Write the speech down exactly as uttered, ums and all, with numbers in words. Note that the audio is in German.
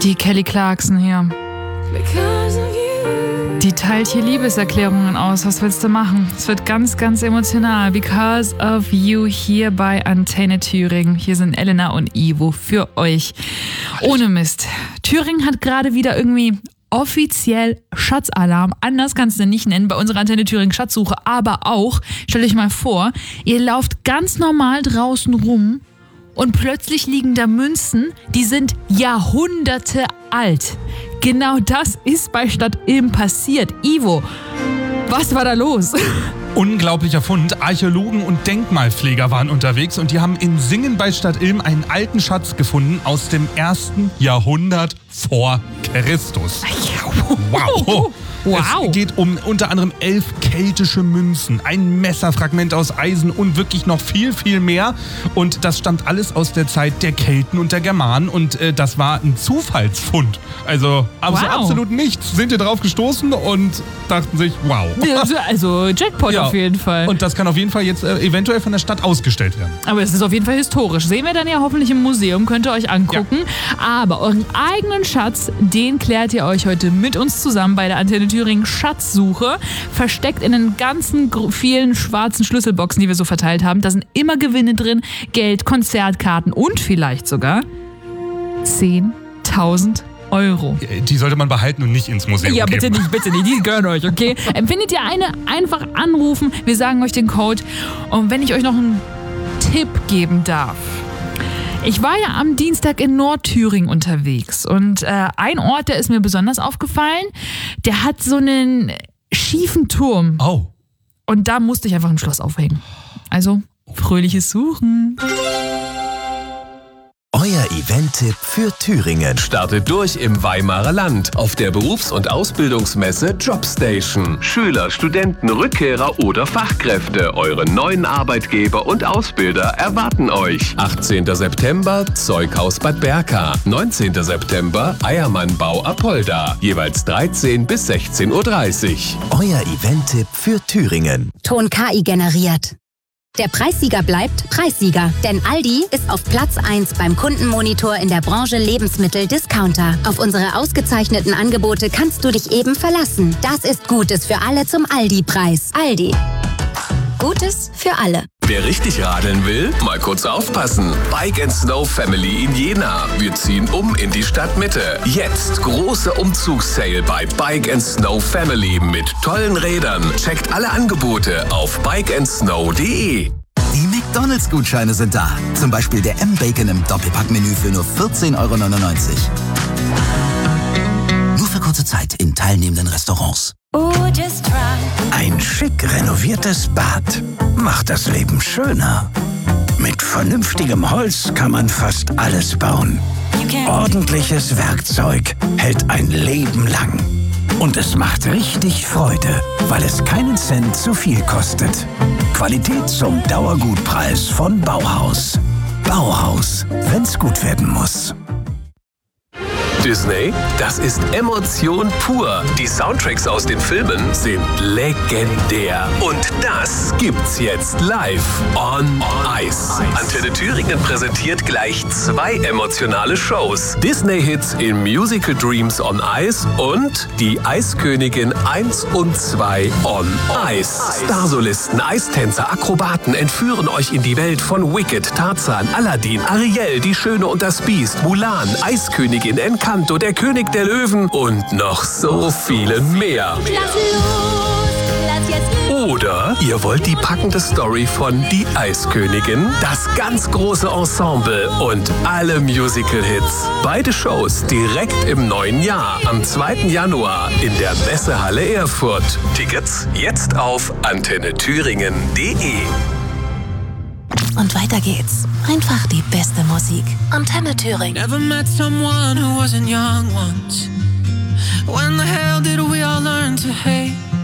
Die Kelly Clarkson hier. Die teilt hier Liebeserklärungen aus. Was willst du machen? Es wird ganz, ganz emotional. Because of You hier bei Antenne Thüringen. Hier sind Elena und Ivo für euch. Ohne Mist. Thüringen hat gerade wieder irgendwie offiziell Schatzalarm. Anders kannst du nicht nennen bei unserer Antenne Thüringen Schatzsuche. Aber auch, stellt euch mal vor, ihr lauft ganz normal draußen rum und plötzlich liegen da Münzen, die sind Jahrhunderte alt. Genau das ist bei Stadt Ilm passiert. Ivo, was war da los? Unglaublicher Fund. Archäologen und Denkmalpfleger waren unterwegs und die haben in Singen bei Stadt Ilm einen alten Schatz gefunden aus dem ersten Jahrhundert vor Christus. Wow! Wow. Es geht um unter anderem elf keltische Münzen, ein Messerfragment aus Eisen und wirklich noch viel, viel mehr. Und das stammt alles aus der Zeit der Kelten und der Germanen. Und äh, das war ein Zufallsfund. Also abs- Wow. absolut nichts. Sind die drauf gestoßen und dachten sich, wow. Also Jackpot Ja. auf jeden Fall. Und das kann auf jeden Fall jetzt äh, eventuell von der Stadt ausgestellt werden. Aber es ist auf jeden Fall historisch. Sehen wir dann ja hoffentlich im Museum, könnt ihr euch angucken. Aber euren eigenen Schatz, den klärt ihr euch heute mit uns zusammen bei der Antenne Thüringen Schatzsuche. Versteckt in den ganzen gr- vielen schwarzen Schlüsselboxen, die wir so verteilt haben. Da sind immer Gewinne drin, Geld, Konzertkarten und vielleicht sogar zehntausend Euro. Die sollte man behalten und nicht ins Museum Ja, geben. bitte nicht, bitte nicht. Die gehören euch, okay? Empfindet ihr eine, einfach anrufen. Wir sagen euch den Code. Und wenn ich euch noch einen Tipp geben darf. Ich war ja am Dienstag in Nordthüringen unterwegs. Und äh, ein Ort, der ist mir besonders aufgefallen, der hat so einen schiefen Turm. Oh. Und da musste ich einfach ein Schloss aufhängen. Also, fröhliches Suchen. Euer Event-Tipp für Thüringen. Startet durch im Weimarer Land auf der Berufs- und Ausbildungsmesse Jobstation. Schüler, Studenten, Rückkehrer oder Fachkräfte, eure neuen Arbeitgeber und Ausbilder erwarten euch. achtzehnten September Zeughaus Bad Berka, neunzehnten September Eiermannbau Apolda, jeweils dreizehn bis sechzehn Uhr dreißig. Euer Event-Tipp für Thüringen. Ton K I generiert. Der Preissieger bleibt Preissieger, denn Aldi ist auf Platz eins beim Kundenmonitor in der Branche Lebensmittel-Discounter. Auf unsere ausgezeichneten Angebote kannst du dich eben verlassen. Das ist Gutes für alle zum Aldi-Preis. Aldi. Gutes für alle. Wer richtig radeln will, mal kurz aufpassen. Bike and Snow Family in Jena. Wir ziehen um in die Stadtmitte. Jetzt große Umzugssale bei Bike and Snow Family mit tollen Rädern. Checkt alle Angebote auf bike and snow punkt de. Die McDonalds-Gutscheine sind da. Zum Beispiel der M-Bacon im Doppelpackmenü für nur vierzehn Euro neunundneunzig. Nur für kurze Zeit in teilnehmenden Restaurants. Ein schick renoviertes Bad macht das Leben schöner. Mit vernünftigem Holz kann man fast alles bauen. Ordentliches Werkzeug hält ein Leben lang. Und es macht richtig Freude, weil es keinen Cent zu viel kostet. Qualität zum Dauergutpreis von Bauhaus. Bauhaus, wenn's gut werden muss. Disney, das ist Emotion pur. Die Soundtracks aus den Filmen sind legendär. Und das gibt's jetzt live on Ice. Antenne Thüringen präsentiert gleich zwei emotionale Shows. Disney-Hits in Musical Dreams on Ice und die Eiskönigin eins und zwei on Ice. Starsolisten, Eistänzer, Akrobaten entführen euch in die Welt von Wicked, Tarzan, Aladdin, Ariel, die Schöne und das Biest, Mulan, Eiskönigin, Encanto, der König der Löwen und noch so viele mehr. Oder ihr wollt die packende Story von Die Eiskönigin, das ganz große Ensemble und alle Musical-Hits. Beide Shows direkt im neuen Jahr, am zweiten Januar in der Messehalle Erfurt. Tickets jetzt auf antenne thüringen punkt de. Und weiter geht's. Einfach die beste Musik. Antenne Thüringen. Never met someone who wasn't young once. When the hell did we all learn to hate?